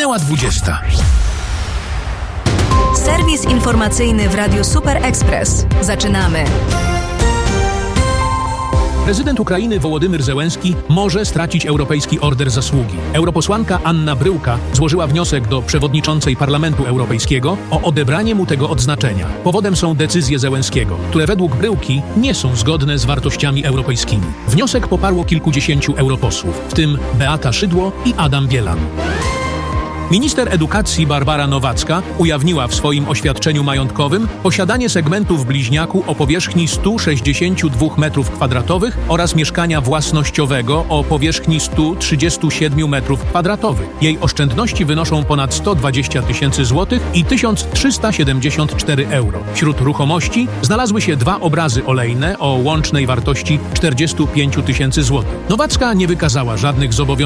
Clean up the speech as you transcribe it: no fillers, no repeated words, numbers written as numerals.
Minęła 20. Serwis informacyjny w Radiu Super Express. Zaczynamy. Prezydent Ukrainy Wołodymyr Zełenski może stracić Europejski Order Zasługi. Europosłanka Anna Bryłka złożyła wniosek do przewodniczącej Parlamentu Europejskiego o odebranie mu tego odznaczenia. Powodem są decyzje Zełenskiego, które według Bryłki nie są zgodne z wartościami europejskimi. Wniosek poparło kilkudziesięciu europosłów, w tym Beata Szydło i Adam Bielan. Minister edukacji Barbara Nowacka ujawniła w swoim oświadczeniu majątkowym posiadanie segmentów bliźniaku o powierzchni 162 m2 oraz mieszkania własnościowego o powierzchni 137 m2. Jej oszczędności wynoszą ponad 120 000 złotych i 1374 euro. Wśród ruchomości znalazły się 2 obrazy olejne o łącznej wartości 45 000 złotych. Nowacka nie wykazała żadnych zobowiązań